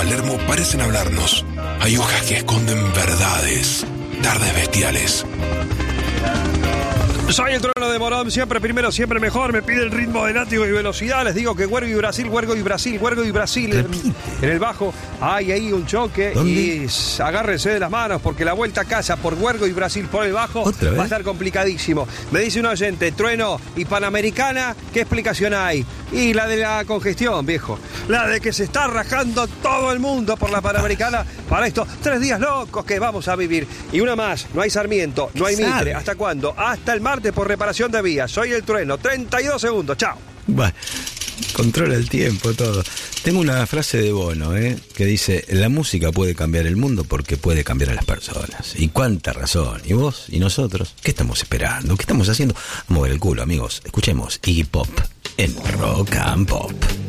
Palermo parecen hablarnos. Hay hojas que esconden verdades. Tardes bestiales. Soy el Trueno de Morón, siempre primero, siempre mejor. Me pide el ritmo de látigo y velocidad. Les digo que Huergo y Brasil, Huergo y Brasil, Huergo y Brasil. En el bajo hay ahí un choque. ¿Dónde? Y agárrense de las manos porque la vuelta a casa por Huergo y Brasil por el bajo va a estar complicadísimo. Me dice un oyente, Trueno y Panamericana, ¿qué explicación hay? Y la de la congestión, viejo. La de que se está rajando todo el mundo por la Panamericana para estos 3 días locos que vamos a vivir. Y una más, no hay Sarmiento, no hay Mitre. ¿Hasta cuándo? Hasta el martes por reparación de vías. Soy el Trueno, 32 segundos, chao. Bueno, controla el tiempo, todo. Tengo una frase de Bono, que dice: la música puede cambiar el mundo porque puede cambiar a las personas. Y cuánta razón. ¿Y vos? ¿Y nosotros? ¿Qué estamos esperando? ¿Qué estamos haciendo? A mover el culo, amigos. Escuchemos Iggy Pop en Rock and Pop.